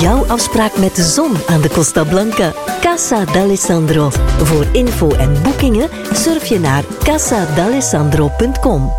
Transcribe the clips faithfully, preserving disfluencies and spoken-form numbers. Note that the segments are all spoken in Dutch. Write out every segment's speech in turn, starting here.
jouw afspraak met de zon aan de Costa Blanca. Casa d'Alessandro. Voor info en boekingen surf je naar casa d'alessandro punt com.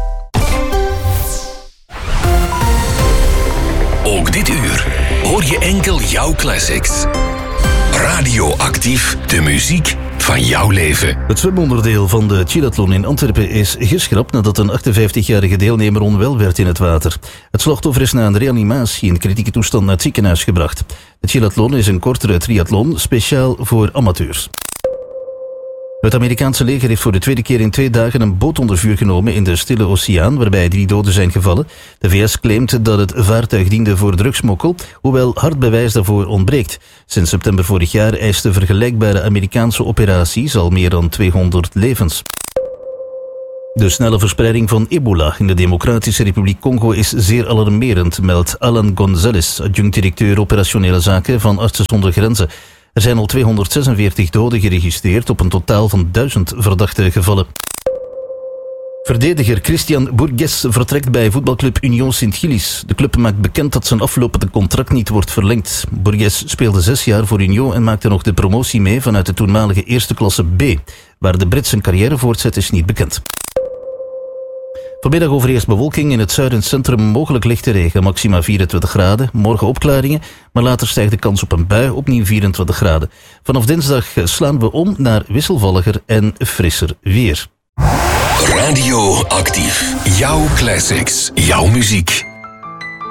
Ook dit uur hoor je enkel jouw classics. Radioactief, de muziek van jouw leven. Het zwemonderdeel van de Chilathlon in Antwerpen is geschrapt nadat een achtenvijftigjarige deelnemer onwel werd in het water. Het slachtoffer is na een reanimatie in kritieke toestand naar het ziekenhuis gebracht. De Chilathlon is een kortere triathlon, speciaal voor amateurs. Het Amerikaanse leger heeft voor de tweede keer in twee dagen een boot onder vuur genomen in de Stille Oceaan, waarbij drie doden zijn gevallen. De V S claimt dat het vaartuig diende voor drugsmokkel, hoewel hard bewijs daarvoor ontbreekt. Sinds september vorig jaar eisten vergelijkbare Amerikaanse operaties al meer dan tweehonderd levens. De snelle verspreiding van ebola in de Democratische Republiek Congo is zeer alarmerend, meldt Alan Gonzalez, adjunct-directeur operationele zaken van Artsen zonder Grenzen. Er zijn al tweehonderdzesenveertig doden geregistreerd op een totaal van duizend verdachte gevallen. Verdediger Christian Burgues vertrekt bij voetbalclub Union Sint-Gilles. De club maakt bekend dat zijn aflopende contract niet wordt verlengd. Burgues speelde zes jaar voor Union en maakte nog de promotie mee vanuit de toenmalige eerste klasse B. Waar de Brit zijn carrière voortzet is niet bekend. Vanmiddag overheerst bewolking in het zuiden en centrum, mogelijk lichte regen, maxima vierentwintig graden. Morgen opklaringen, maar later stijgt de kans op een bui, opnieuw vierentwintig graden. Vanaf dinsdag slaan we om naar wisselvalliger en frisser weer. Radioactief, jouw classics, jouw muziek.